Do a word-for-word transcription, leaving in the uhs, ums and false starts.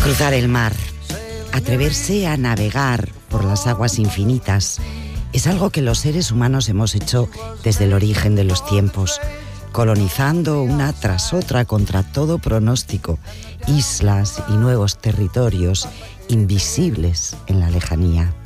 Cruzar el mar, atreverse a navegar por las aguas infinitas, es algo que los seres humanos hemos hecho desde el origen de los tiempos, colonizando una tras otra contra todo pronóstico, islas y nuevos territorios invisibles en la lejanía.